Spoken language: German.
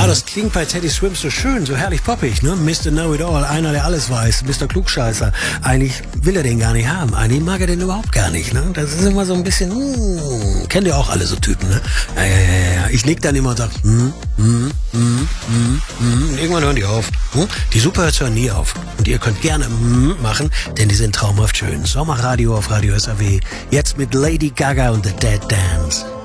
das klingt bei Teddy Swims so schön, so herrlich poppig, ne? Mr. Know-It-All, einer, der alles weiß, Mr. Klugscheißer. Eigentlich will er den gar nicht haben, eigentlich mag er den überhaupt gar nicht, ne? Das ist immer so ein bisschen, kennt ihr auch alle so Typen, ne? Ja. Ich nick dann immer und sag, irgendwann hören die auf. Die Superhits hören nie auf. Und ihr könnt gerne machen, denn die sind traumhaft schön. Sommerradio auf Radio SAW. Jetzt mit Lady Gaga und The Dead Dance.